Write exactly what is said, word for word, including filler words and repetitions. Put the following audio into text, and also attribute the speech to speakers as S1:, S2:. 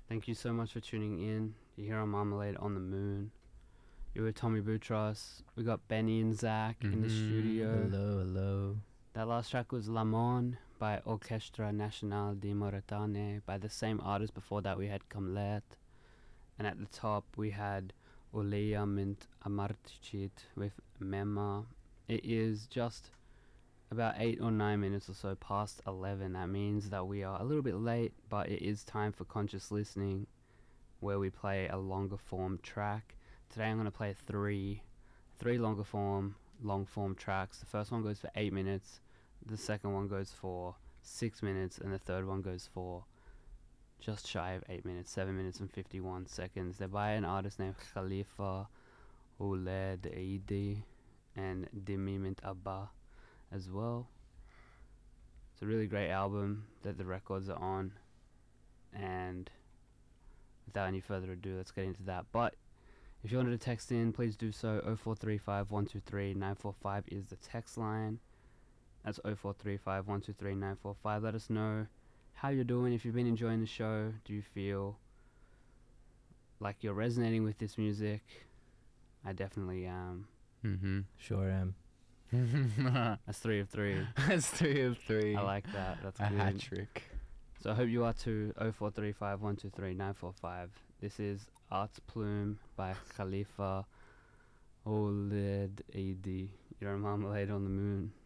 S1: Thank you so much for tuning in. You're here on Marmalade on the Moon. You're with Tommy Boutros. We got Benny and Zach mm-hmm. in the studio.
S2: Hello, hello.
S1: That last track was Lamon by Orchestra Nacional de Mauritania. By the same artist. Before that we had Kamlet. And at the top we had Oleya Mint Amartichit with Mema. It is just about eight or nine minutes or so past eleven. That means that we are a little bit late, but it is time for Conscious Listening, where we play a longer form track. Today I'm going to play three, three longer form, long form tracks. The first one goes for eight minutes, the second one goes for six minutes, and the third one goes for just shy of eight minutes, seven minutes and fifty-one seconds. They're by an artist named Khalifa Ouled Aidi and Dimimint Abba as well. It's a really great album that the records are on, and without any further ado, let's get into that. But if you wanted to text in, please do so. oh four three five, one two three, nine four five is the text line. That's oh four three five, one two three, nine four five. Let us know how you're doing. If you've been enjoying the show, do you feel like you're resonating with this music? I definitely am.
S2: Mm-hmm. Sure am.
S1: That's three of three.
S2: That's three of three.
S1: I like that. That's
S2: a
S1: good.
S2: hat trick.
S1: So I hope you are too. oh four three five, one two three, nine four five. This is Arts Plume by Khalifa Ouled Aidi. You're on Marmalade on the Moon.